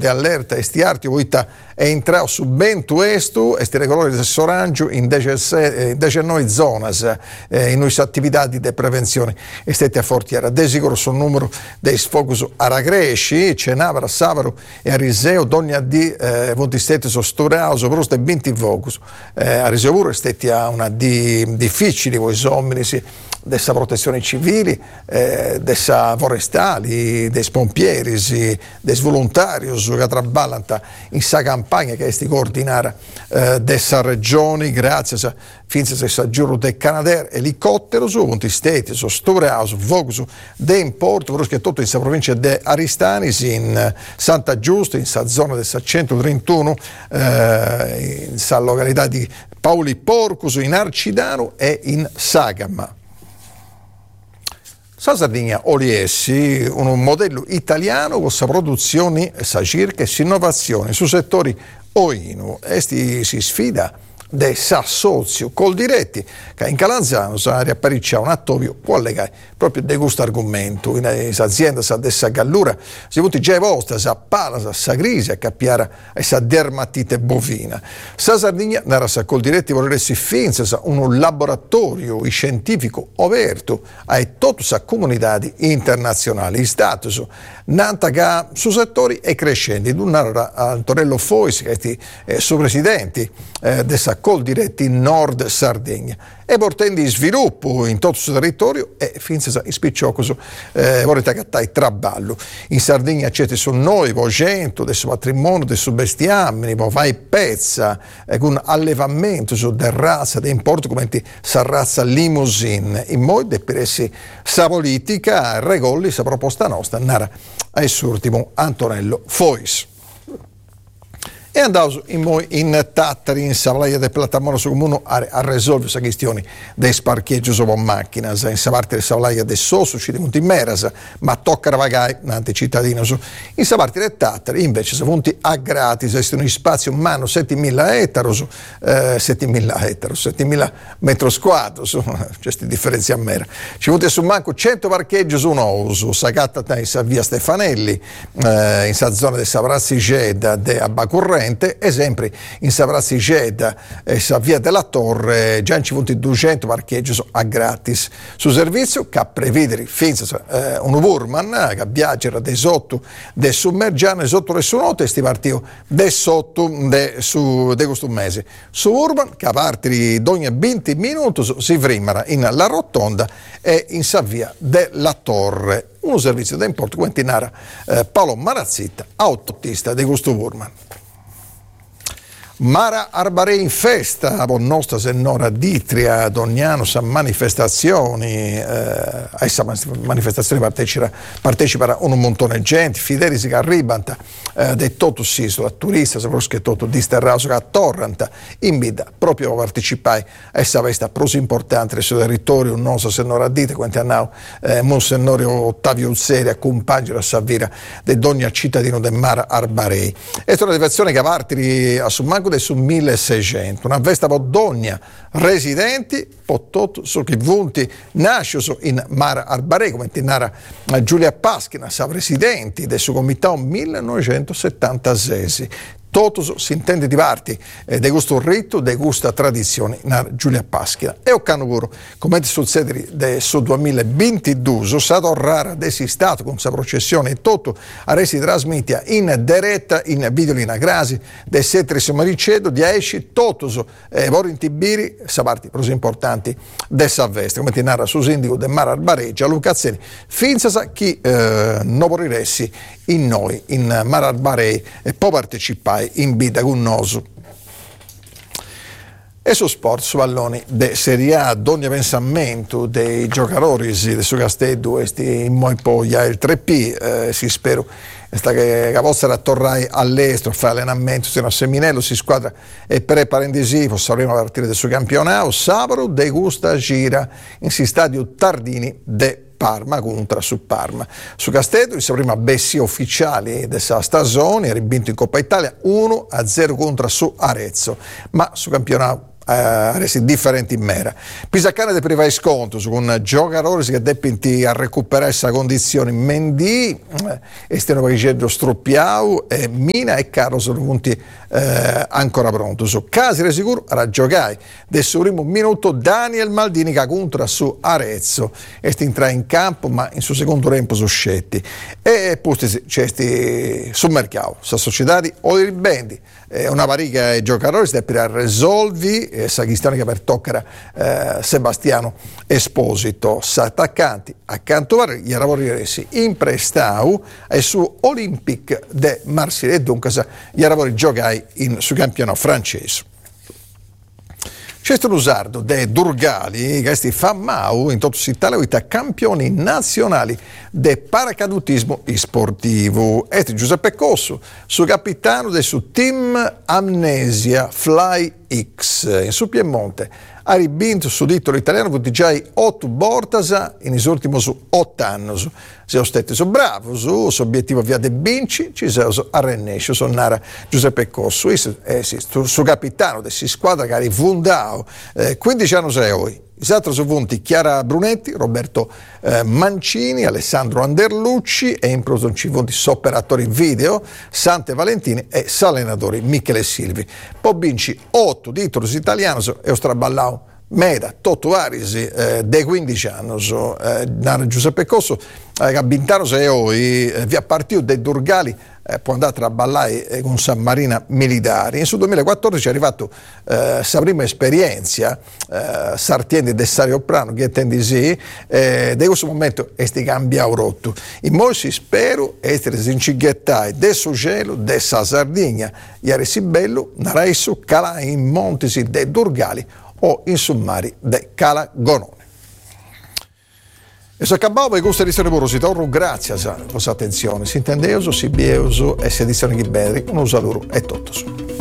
de allerta esti arti uita è entrato su ben questo esti regolari del Sorangiu in 19 zone in nuove attività di prevenzione e stette a fortiera de sicuro sul numero dei sfocus a Ragresci, Cenavara, Savaro e a Riseo dogna di vonti stette so storao so proste 20 focus a Riseo pure stette a una di difficili voi sommersi dessa protezione civili, dessa forestali, dei pompieri, dei volontari che traballano in sa campagna che è coordinata dessa regione, grazie a finza sa giuro del Canadair, elicottero su Ponti Steti, su Storeau, su Focus, de importo, che tutto in sa provincia di Aristanis, in Santa Giusta, in sa zona del 131, in sa località di Paoli Porcus, in Arcidano e in Sagama. Sa Sardegna Oliessi, un modello italiano con sa produzioni, sa circa e innovazioni su settori oinu. Esti si sfida de sa sozio col diretti che in Calanzano sa riappariccia un attovio può legare proprio di questo argomento in azienda sa dessa gallura si punti già vostra sa pala sa crisi a cappiare e sa dermatite bovina sa Sardegna nara sa col diretti vorresti finza sa un laboratorio scientifico aperto a tutte sa comunità internazionali status nanta che su settori e crescenti dunara Antonello Fois che è suo presidente dessa col diretti in Nord Sardegna e portando di sviluppo in tutto il territorio e finza in spicciocoso vorrete cattai traballo in Sardegna c'è su noi vocento del suo patrimonio del suo bestiame vai pezza con allevamento su del razza di importo come sa razza limousine in modo per essere sa politica regoli sa proposta nostra nara ai surtimo Antonello Fois. E andiamo in Tattari, in Savalaia del Platamone su Comune a risolvere queste questioni dei sparcheggi su macchine, in sa parte del Savalaia del Sosso, ci dicono in Meras, ma tocca ravagare nante cittadino. In sa parte del Tattari invece sono venuti a gratis, esiste un spazio umano 7.000 ettari, 7.000 metri quadri, queste differenze a mera. Ci venuti su manco 100 parcheggi su Nousu, Sagatta in sa via Stefanelli, in sa zona del Savrazzi Geda, de Abacurrente, e sempre in Savrazzi Geda e sa via della Torre già ci vuoti 200 parcheggi a gratis su servizio che prevedere finza un Wurman che viaggia dai sotto del Summergiano sotto le sue note e sti partio de sotto de questo mese su Urban che a parte ogni 20 minuti si frimara in La Rotonda e in sa via della Torre un servizio da importo come tinara Paolo Marazzita autotista di questo Wurman. Mara Arbarei in festa, con nostra Senora d'Itria, Dognano, sa manifestazioni, a questa manifestazione partecipa un montone di gente, fideli che arrivano, di tutto sì, sulla turista, soprattutto tutto di Sterraso che a Torranta, invita proprio a partecipare a questa festa più importante del suo territorio, nostra Senora d'Itria, quando hanno Monsignore Ottavio Uzzeri, accompagna la Savira di ogni cittadino di Mara Arbarei. È una diversazione che parte a Summanco su 1600, una festa per ogni residenti, pototto su chi vunti nasce in Mara Arbarei, come tinara Giulia Paschina, sa presidenti del suo comitato 1976. Toto si intende di parti di questo rito, di questa tradizione in Giulia Paschina. E Occanuguro, come succede su 2022, sono stato rara desistato con questa processione e tutto a resi trasmette in diretta in video in grasi del 7 Maricedo di Esci, tutto vorrei intibiri, sa parti più importanti dessa festa, come ti narra su sindaco del Mara Arbareggia, Luca Zeni, finza chi non vorresti in noi, in Mara Arbarei, e può partecipare in vita con nosu. E su sport, su palloni de Serie A, ogni pensamento dei giocatori del suo castello, in moi poi il 3P, si spero che possa tornare all'estero, fare allenamento, se no Seminello si squadra e per parentesi, fosse la prima partita del suo campionato, sabato de gusta gira in si stadio Tardini de Parma contro su Parma. Su Castello, la prima bestia ufficiale della stagione, ha vinto in Coppa Italia 1-0 contro su Arezzo, ma su campionato resi differenti in mera. Pisaccane de privai sconto con giocatori che depinti a recuperare questa condizione Mendy, stiano facendo Struppiau, Mina e Carlo sono punti ancora pronti. Su Casire sicuro a giocare adesso primo minuto Daniel Maldini che contra su Arezzo entra in campo ma in suo secondo tempo su Scetti e poi c'è sul mercato sta società o il Bendi una parica di giocatori si deve risolvi sa questione che per toccare Sebastiano Esposito s'attaccanti accanto a gli lavori resi in prestau e su Olympique de Marseille e dunque gli lavori giocai sul campionato francese. C'è stato l'usardo de Durgali che si fa mau in tutto Italia campioni nazionali de paracadutismo sportivo. Este Giuseppe Cosso, su capitano del su team Amnesia Fly X in su Piemonte. Ha ribinto su titolo italiano con già 8 bortas in ultimi 8 anni. Se stati so bravo, su obiettivo via de Vinci, ci sono a Rennescio, sono Nara Giuseppe Cosso, su capitano della squadra che ha fondato 15 anni sei. Gli altri sono venuti Chiara Brunetti, Roberto Mancini, Alessandro Anderlucci e in prosono ci sono operatori video, Sante Valentini e s'allenatori Michele Silvi. Poi vinci 8 titoli italiani e straballau Meda, Totto Varisi, dei 15 anni, Giuseppe Cosso, che ha vinto via partito dei Durgali, può andare a ballare con San Marina Militari. In su 2014 è arrivato sa prima esperienza, Sartiendi del Sario Prano, che attendi sì, da questo momento è cambiato rotto. In molti spero essere sincighettai del suo cielo, della Sardegna, ieri si bello, Naraiso, Cala in Montesi dei Durgali o in Summari de Cala Gonone. E se acabavo per questa edizione porosità, grazie a vostra attenzione, si intendeuso, si bieso e si edizione che bene, un saluto e tutto.